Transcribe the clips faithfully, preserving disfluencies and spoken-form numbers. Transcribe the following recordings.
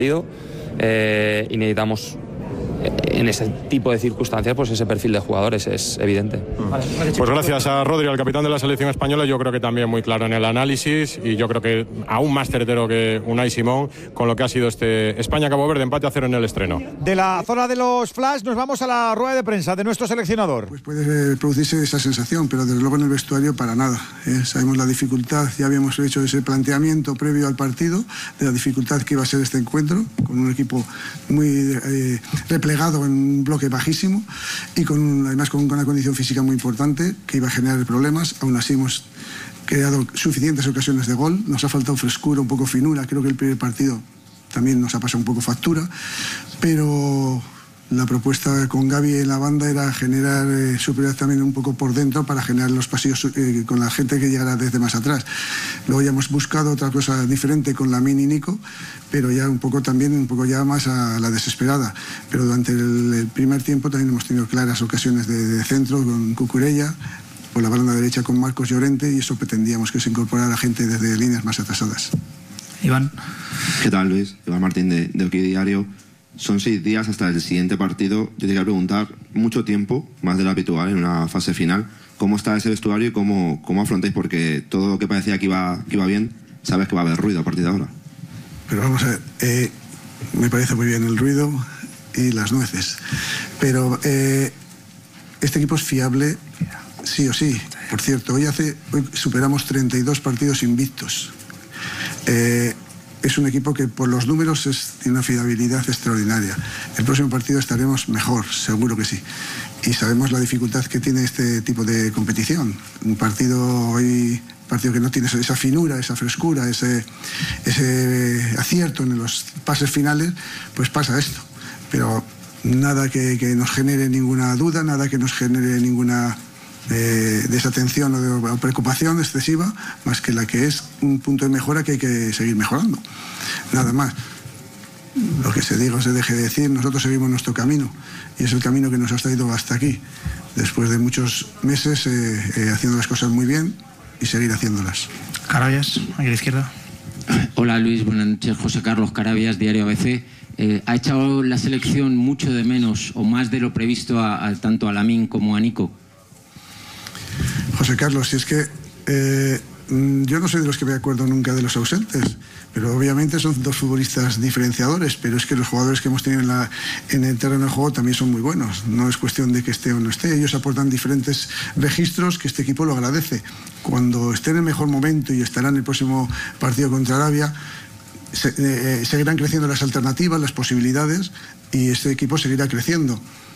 eh, y necesitamos en ese tipo de circunstancias pues ese perfil de jugadores es evidente. Pues gracias a Rodri, al capitán de la selección española, yo creo que también muy claro en el análisis y yo creo que aún más certero que Unai Simón con lo que ha sido este España-Cabo Verde, empate a cero en el estreno. De la zona de los flash nos vamos a la rueda de prensa de nuestro seleccionador. Pues puede producirse esa sensación, pero desde luego en el vestuario para nada. Eh, sabemos la dificultad, ya habíamos hecho ese planteamiento previo al partido, de la dificultad que iba a ser este encuentro, con un equipo muy eh, replegado en un bloque bajísimo y con, además con una condición física muy importante que iba a generar problemas. Aún así hemos creado suficientes ocasiones de gol, nos ha faltado frescura, un poco finura, creo que el primer partido también nos ha pasado un poco factura, pero la propuesta con Gavi en la banda era generar eh, superioridad también un poco por dentro para generar los pasillos eh, con la gente que llegara desde más atrás. Luego ya hemos buscado otra cosa diferente con Lamine y Nico, pero ya un poco también, un poco ya más a la desesperada. Pero durante el, el primer tiempo también hemos tenido claras ocasiones de, de centro con Cucurella, por la banda derecha con Marcos Llorente, y eso pretendíamos que se incorporara gente desde líneas más atrasadas. Iván. ¿Qué tal, Luis? Iván Martín de, de Oki Diario. Son seis días hasta el siguiente partido. Yo te quería preguntar, mucho tiempo, más de lo habitual en una fase final, ¿cómo está ese vestuario y cómo, cómo afrontáis? Porque todo lo que parecía que iba, que iba bien, sabes que va a haber ruido a partir de ahora. Pero vamos a ver, eh, me parece muy bien el ruido y las nueces, pero eh, este equipo es fiable sí o sí. Por cierto, hoy, hace, hoy superamos treinta y dos partidos invictos. Eh, Es un equipo que por los números es, tiene una fiabilidad extraordinaria. El próximo partido estaremos mejor, seguro que sí. Y sabemos la dificultad que tiene este tipo de competición. Un partido hoy, partido que no tiene esa finura, esa frescura, ese, ese acierto en los pases finales, pues pasa esto. Pero nada que, que nos genere ninguna duda, nada que nos genere ninguna Eh, desatención o, de, o preocupación excesiva, más que la que es un punto de mejora que hay que seguir mejorando. Nada más. Lo que se diga o se deje de decir, nosotros seguimos nuestro camino y es el camino que nos ha traído hasta aquí, después de muchos meses eh, eh, haciendo las cosas muy bien y seguir haciéndolas. Carabias, aquí a la izquierda. Hola Luis, buenas noches. José Carlos Carabias, Diario A B C. Eh, ¿Ha echado la selección mucho de menos o más de lo previsto a, a tanto a Lamine como a Nico? José Carlos, si es que eh, yo no soy de los que me acuerdo nunca de los ausentes, pero obviamente son dos futbolistas diferenciadores, pero es que los jugadores que hemos tenido en, la, en el terreno de juego también son muy buenos. No es cuestión de que esté o no esté, ellos aportan diferentes registros que este equipo lo agradece. Cuando esté en el mejor momento y estará en el próximo partido contra Arabia, se, eh, seguirán creciendo las alternativas, las posibilidades, y este equipo seguirá creciendo.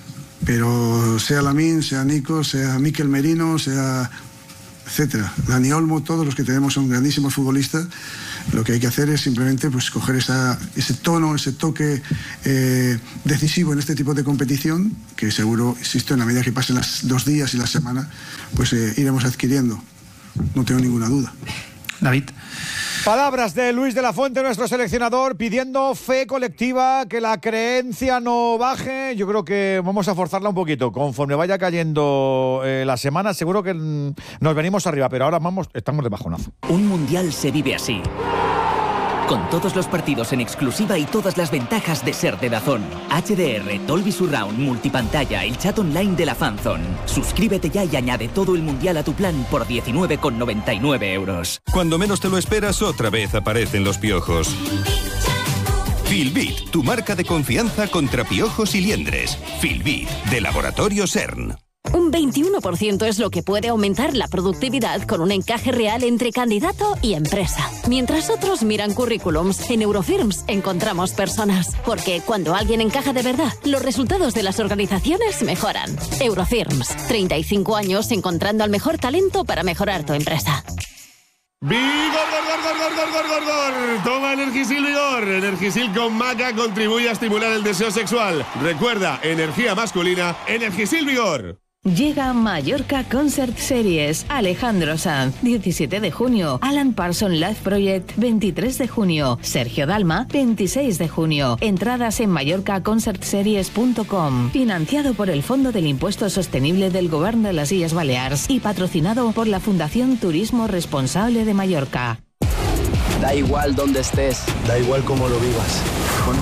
Pero sea Lamine, sea Nico, sea Mikel Merino, sea etcétera, Dani Olmo, todos los que tenemos son grandísimos futbolistas. Lo que hay que hacer es simplemente pues coger esa, ese tono, ese toque eh, decisivo en este tipo de competición, que seguro, insisto, en la medida que pasen los dos días y la semana, pues eh, iremos adquiriendo. No tengo ninguna duda. David. Palabras de Luis de la Fuente, nuestro seleccionador, pidiendo fe colectiva, que la creencia no baje. Yo creo que vamos a forzarla un poquito. Conforme vaya cayendo eh, la semana, seguro que mm, nos venimos arriba, pero ahora vamos, estamos de bajonazo. Un mundial se vive así. Con todos los partidos en exclusiva y todas las ventajas de ser de DAZN. H D R, Dolby Surround, multipantalla, el chat online de la Fanzone. Suscríbete ya y añade todo el mundial a tu plan por diecinueve con noventa y nueve euros. Cuando menos te lo esperas, otra vez aparecen los piojos. Filbit, tu marca de confianza contra piojos y liendres. Filbit, de Laboratorio CERN. Un veintiuno por ciento es lo que puede aumentar la productividad con un encaje real entre candidato y empresa. Mientras otros miran currículums, en Eurofirms encontramos personas. Porque cuando alguien encaja de verdad, los resultados de las organizaciones mejoran. Eurofirms, treinta y cinco años encontrando al mejor talento para mejorar tu empresa. ¡Vigor, gor, gor, gor, gor, gor, gor, gor! Toma Energisil Vigor. Energisil con maca contribuye a estimular el deseo sexual. Recuerda, energía masculina, Energisil Vigor. Llega Mallorca Concert Series. Alejandro Sanz, diecisiete de junio. Alan Parsons Live Project, veintitrés de junio. Sergio Dalma, veintiséis de junio. Entradas en mallorca concert series punto com. Financiado por el Fondo del Impuesto Sostenible del Gobierno de las Illes Balears y patrocinado por la Fundación Turismo Responsable de Mallorca. Da igual dónde estés, da igual cómo lo vivas.